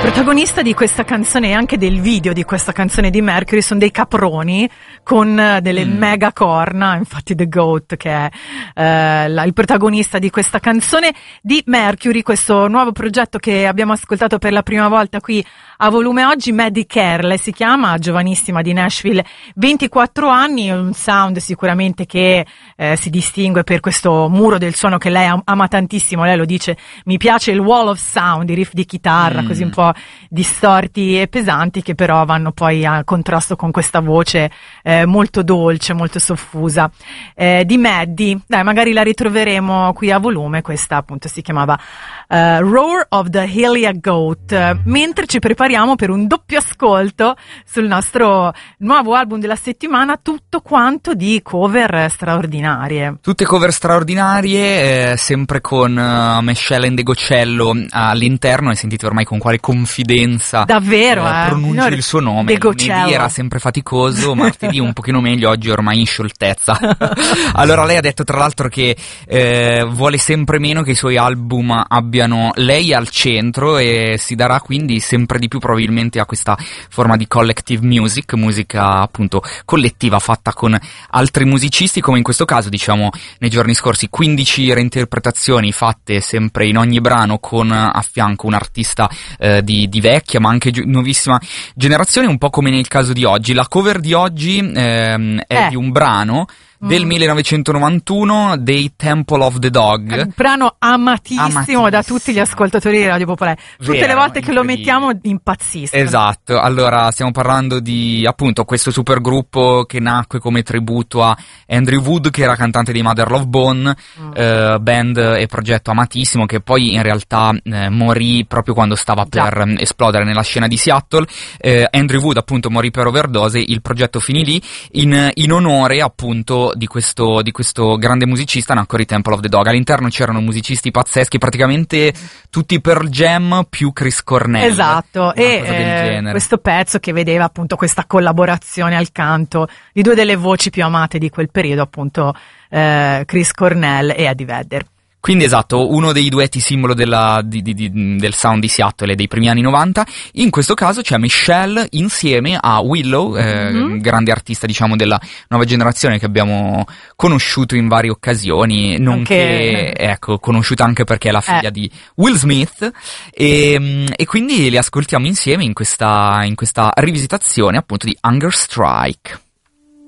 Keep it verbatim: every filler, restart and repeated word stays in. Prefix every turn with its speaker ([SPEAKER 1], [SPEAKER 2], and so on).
[SPEAKER 1] protagonista di questa canzone e anche del video di questa canzone di Mercury sono dei caproni con delle mm. mega corna, infatti The Goat, che è eh, la, il protagonista di questa canzone di Mercury, questo nuovo progetto che abbiamo ascoltato per la prima volta qui a Volume oggi. Maddie Kerr, lei si chiama, giovanissima di Nashville, ventiquattro anni, un sound sicuramente che eh, si distingue per questo muro del suono che lei ama tantissimo. Lei lo dice, mi piace il wall of sound, i riff di chitarra mm. così un po' distorti e pesanti, che però vanno poi a contrasto con questa voce eh, molto dolce, molto soffusa eh, di Maddie. Dai, magari la ritroveremo qui a Volume. Questa appunto si chiamava uh, Roar of the Helia Goat, mentre ci prepariamo per un doppio ascolto sul nostro nuovo album della settimana, tutto quanto di cover straordinarie.
[SPEAKER 2] Tutte cover straordinarie, eh, sempre con uh, Michelle Ndegocello all'interno, e sentite ormai con quale confidenza
[SPEAKER 1] davvero
[SPEAKER 2] eh,
[SPEAKER 1] eh,
[SPEAKER 2] pronuncio il suo nome. Lunedì era sempre faticoso, martedì un pochino meglio, oggi ormai in scioltezza. Allora, lei ha detto tra l'altro che eh, vuole sempre meno che i suoi album abbiano lei al centro, e si darà quindi sempre di più probabilmente a questa forma di collective music, musica appunto collettiva fatta con altri musicisti, come in questo caso, diciamo, nei giorni scorsi quindici reinterpretazioni fatte sempre in ogni brano con a fianco un artista eh, di, di vecchia ma anche gi- nuovissima generazione, un po' come nel caso di oggi. La cover di oggi ehm, è
[SPEAKER 1] eh.
[SPEAKER 2] di un brano del millenovecentonovantuno dei Temple of the Dog,
[SPEAKER 1] un brano amatissimo, amatissimo da tutti gli ascoltatori di Radio Popolare. Tutte
[SPEAKER 2] Vero,
[SPEAKER 1] le volte che lo mettiamo impazziscono.
[SPEAKER 2] Esatto, allora stiamo parlando di appunto questo supergruppo che nacque come tributo a Andrew Wood, che era cantante di Mother Love Bone, mm. eh, band e progetto amatissimo, che poi in realtà eh, morì proprio quando stava Già. per eh, esplodere nella scena di Seattle. eh, Andrew Wood appunto morì per overdose, il progetto finì lì. In, in onore appunto di questo, di questo grande musicista nacquero i Temple of the Dog. All'interno c'erano musicisti pazzeschi, praticamente tutti Pearl Jam più Chris Cornell.
[SPEAKER 1] Esatto, e eh, questo pezzo che vedeva appunto questa collaborazione al canto di due delle voci più amate di quel periodo, appunto eh, Chris Cornell e Eddie Vedder.
[SPEAKER 2] Quindi esatto, uno dei duetti simbolo della, di, di, di, del sound di Seattle dei primi anni novanta. In questo caso c'è Michelle insieme a Willow, eh, mm-hmm. grande artista diciamo della nuova generazione che abbiamo conosciuto in varie occasioni, nonché anche... ecco, conosciuta anche perché è la figlia eh. di Will Smith, e, e quindi li ascoltiamo insieme in questa, in questa rivisitazione appunto di Hunger Strike.